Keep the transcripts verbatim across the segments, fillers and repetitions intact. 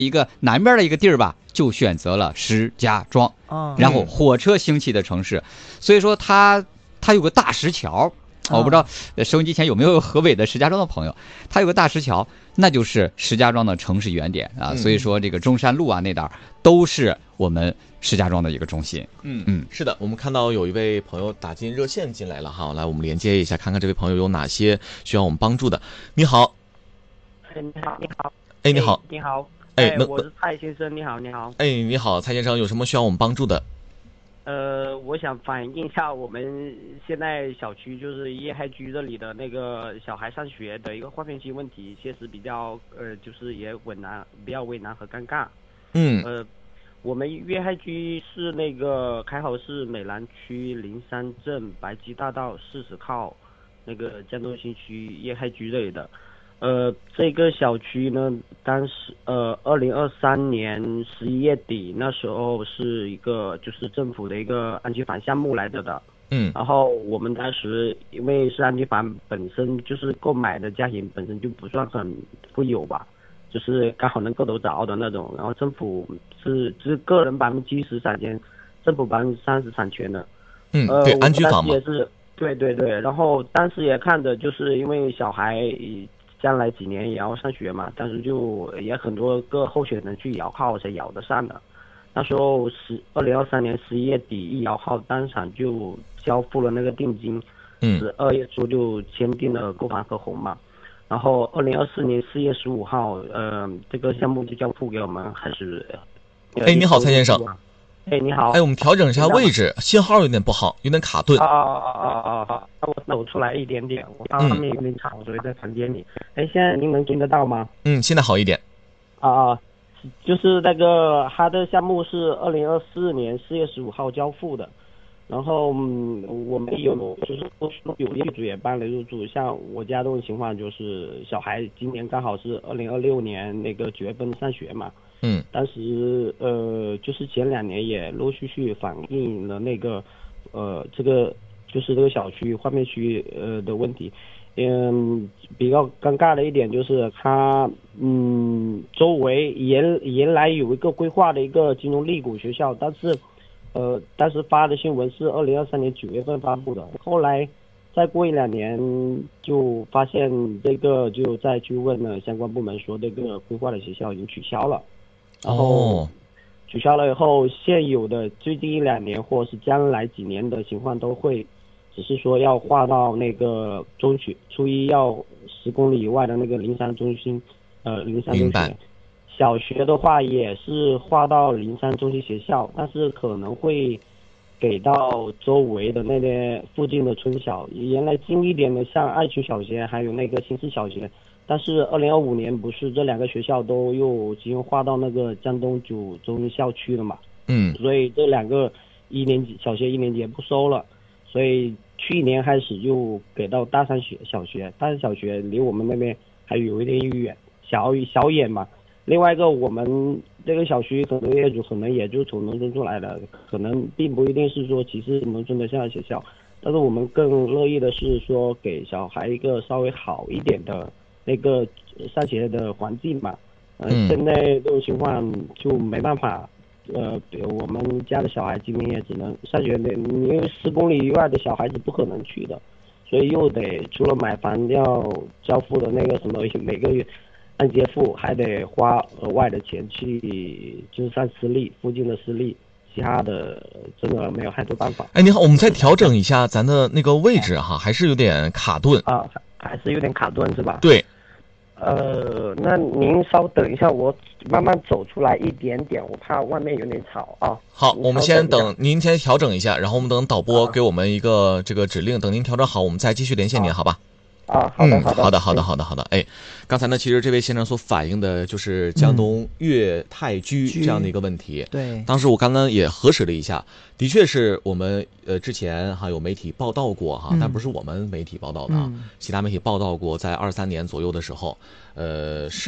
一个南边的一个地儿吧，就选择了石家庄。 哦， 然后火车兴起的城市，所以说它它有个大石桥。我不知道收音机前有没有河北的石家庄的朋友，它有个大石桥，那就是石家庄的城市原点啊。所以说这个中山路啊那点都是我们石家庄的一个中心。 嗯嗯，是的，我们看到有一位朋友打进热线进来了哈，来我们连接一下，看看这位朋友有哪些需要我们帮助的。你好。 哎，你好，你好。 哎，你好。 你好。 哎， 哎我是蔡先生，你好，你好。 哎，你好，蔡先生，有什么需要我们帮助的？ 呃，我想反映一下我们现在小区就是叶海居这里的那个小孩上学的一个换片期问题，确实比较呃，就是也为难，比较为难和尴尬。 嗯。 呃，我们叶海居是那个开豪市美兰区灵山镇白鸡大道四十号那个江东新区叶海居这里的。呃，这个小区呢，当时呃，二零二三年十一月底，那时候是一个就是政府的一个安居房项目来着的。 嗯。 然后我们当时因为是安居房本身就是购买的家庭本身就不算很富有吧，就是刚好能够得着的那种。然后政府是就是个人百分之七十产权，政府百分之三十产权的。 嗯，对，安居房嘛。 也是，对对对。然后当时也看着，就是因为小孩将来几年也要上学嘛，但是就也很多个候选人去摇号才摇得上的。那时候十二零二三年十一月底一摇号，当场就交付了那个定金， 嗯， 十二月初就签订了购房合同嘛。然后二零二四年四月十五号，呃，这个项目就交付给我们开始。 哎，你好，蔡先生。 哎，你好。 哎，我们调整一下位置，信号有点不好，有点卡顿。 啊啊啊啊啊！那我走出来一点点，我怕外面有点吵，所以在房间里。哎，现在您能听得到吗？ 嗯，现在好一点。 啊啊，就是那个他的项目是二零二四年四月十五号交付的，然后、嗯、我们有就是有业主也办了入住，像我家这种情况就是小孩今年刚好是二零二六年那个九月份上学嘛。 嗯， 当时呃，就是前两年也陆续续反映了那个，呃，这个就是这个小区换片区呃的问题。嗯，比较尴尬的一点就是它，嗯，周围原原来有一个规划的一个金融利谷学校，但是，呃，当时发的新闻是二零二三年九月份发布的，后来再过一两年就发现这个，就再去问了相关部门，说这个规划的学校已经取消了，然后取消了以后，现有的最近一两年或是将来几年的情况都会。只是说要划到那个中学初一要十公里以外的那个灵山中心，呃，灵山中学。小学的话也是划到灵山中心学校，但是可能会给到周围的那些附近的村小，原来近一点的像爱群小学还有那个新市小学，但是二零二五年不是这两个学校都又已经划到那个江东九中校区了嘛？ 嗯， 所以这两个一年级小学一年级也不收了。所以去年开始就给到大山学小学，大山小学离我们那边还有一点远，小小远嘛。另外一个，我们这个小区很多业主可能也就从农村出来的，可能并不一定是说歧视农村的这样的学校，但是我们更乐意的是说给小孩一个稍微好一点的那个上学的环境嘛。呃， 嗯、 现在这种情况就没办法。呃，对我们家的小孩今年也只能上学的，因为十公里以外的小孩子不可能去的，所以又得除了买房要交付的那个什么每个月按揭付，还得花额外的钱去就是上私立附近的私立，其他的真的没有太多办法。 哎，你好，我们再调整一下咱的那个位置哈，还是有点卡顿啊，还是有点卡顿是吧？ 对。 呃，那您稍等一下，我慢慢走出来一点点，我怕外面有点吵啊。 好，我们先等您先调整一下，然后我们等导播给我们一个这个指令，等您调整好，我们再继续连线您，好吧？ 啊，好的，好的， 好的，好的，好的，好的。哎，刚才呢，其实这位先生所反映的就是江东粤泰居这样的一个问题。 对， 当时我刚刚也核实了一下，的确是我们呃之前哈有媒体报道过哈，但不是我们媒体报道的啊，其他媒体报道过，在二三年左右的时候，呃是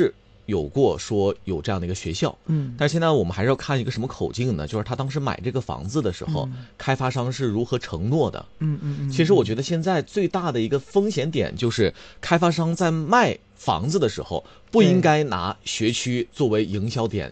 有过说有这样的一个学校， 嗯， 但是现在我们还是要看一个什么口径呢？就是他当时买这个房子的时候， 嗯开发商是如何承诺的。 嗯嗯嗯， 其实我觉得现在最大的一个风险点就是开发商在卖房子的时候不应该拿学区作为营销点